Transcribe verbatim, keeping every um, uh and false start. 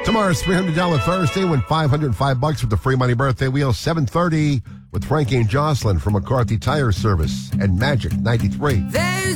Tomorrow's three hundred dollars Thursday, win five hundred five bucks with the free money birthday wheel. seven thirty with Frankie and Jocelyn from McCarthy Tire Service and Magic ninety-three. There's